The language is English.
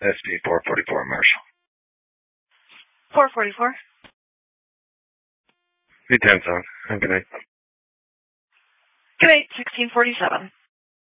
SP 444 Marshall. 444. Be 10 zone. Have a good night. Good night, 1647.